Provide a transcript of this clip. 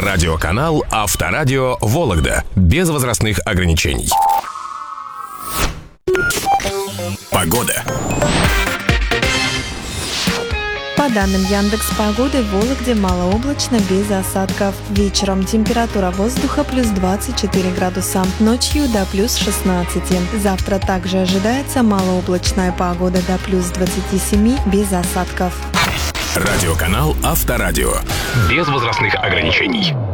Радиоканал Авторадио Вологда. Без возрастных ограничений. Погода. По данным Яндекс.Погоды, в Вологде малооблачно, без осадков. Вечером температура воздуха плюс 24 градуса, ночью до плюс 16. Завтра также ожидается малооблачная погода до плюс 27, без осадков. Радиоканал Авторадио. Без возрастных ограничений.